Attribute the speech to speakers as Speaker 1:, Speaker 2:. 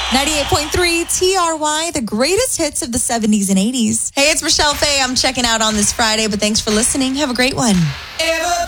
Speaker 1: 98.3 TRY, the greatest hits of the 70s and 80s. Hey, it's Rochelle Faye. I'm checking out on this Friday, but thanks for listening. Have a great one.